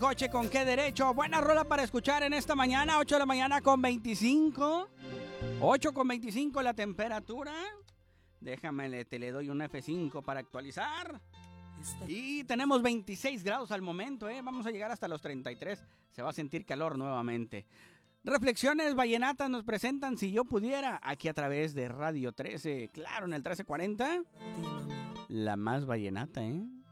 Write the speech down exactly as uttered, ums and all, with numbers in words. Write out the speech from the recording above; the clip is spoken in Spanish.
coche, ¿con qué derecho? Buena rola para escuchar en esta mañana, ocho de la mañana con veinticinco. ocho con veinticinco la temperatura. Déjame, le, te le doy un F cinco para actualizar. Y tenemos veintiséis grados al momento, ¿eh? Vamos a llegar hasta los treinta y tres. Se va a sentir calor nuevamente. Reflexiones vallenatas nos presentan Si Yo Pudiera, aquí a través de Radio trece. Claro, en el trece cuarenta. La más vallenata, ¿eh?